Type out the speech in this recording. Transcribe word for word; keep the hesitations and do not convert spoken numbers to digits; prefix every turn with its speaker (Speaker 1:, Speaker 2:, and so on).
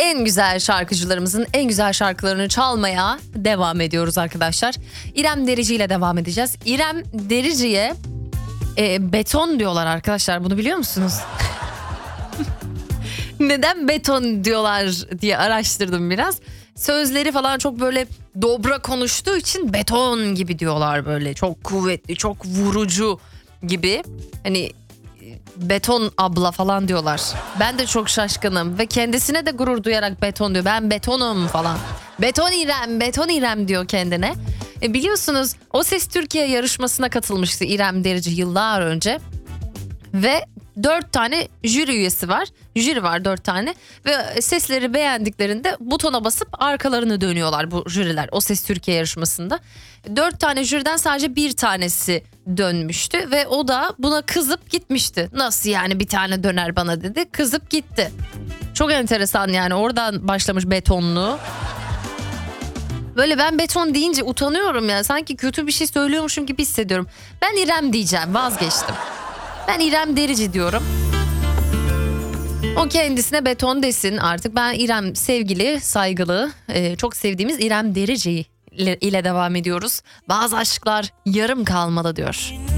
Speaker 1: en güzel şarkıcılarımızın en güzel şarkılarını çalmaya devam ediyoruz arkadaşlar. İrem Derici ile devam edeceğiz. İrem Derici'ye e, beton diyorlar arkadaşlar, bunu biliyor musunuz? Neden beton diyorlar diye araştırdım biraz. Sözleri falan çok böyle dobra konuştuğu için beton gibi diyorlar, böyle çok kuvvetli, çok vurucu gibi. Hani beton abla falan diyorlar. Ben de çok şaşkınım ve kendisine de gurur duyarak beton diyor. Ben betonum falan. Beton İrem, beton İrem diyor kendine. E biliyorsunuz O Ses Türkiye yarışmasına katılmıştı İrem Derici yıllar önce. Ve dört tane jüri üyesi var. Jüri var dört tane. Ve sesleri beğendiklerinde butona basıp arkalarını dönüyorlar bu jüriler. O Ses Türkiye yarışmasında. Dört tane jüriden sadece bir tanesi dönmüştü. Ve o da buna kızıp gitmişti. Nasıl yani bir tane döner bana dedi. Kızıp gitti. Çok enteresan yani, oradan başlamış betonluğu. Böyle ben beton deyince utanıyorum ya. Sanki kötü bir şey söylüyormuşum gibi hissediyorum. Ben İrem diyeceğim, vazgeçtim. Ben İrem Derici diyorum. O kendisine beton desin artık. Ben İrem, sevgili, saygılı, e, çok sevdiğimiz İrem Derici ile, ile devam ediyoruz. Bazı aşklar yarım kalmalı diyor.